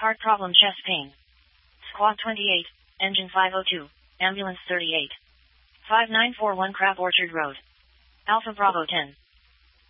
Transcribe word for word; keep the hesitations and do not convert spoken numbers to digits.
Heart problem, chest pain. Squawk twenty-eight, engine five oh two, ambulance thirty-eight. five nine four one Crab Orchard Road. Alpha Bravo ten.